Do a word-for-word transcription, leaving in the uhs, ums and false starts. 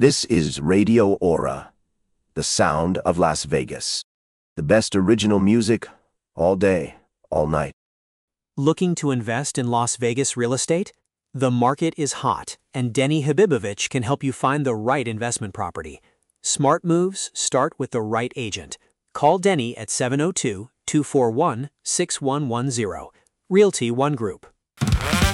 This is Radio Aura, the sound of Las Vegas. The best original music, all day, all night. Looking to invest in Las Vegas real estate? The market is hot, and Denny Habibovich can help you find the right investment property. Smart moves start with the right agent. Call Denny at seven oh two, two four one, six one one zero. Realty One Group.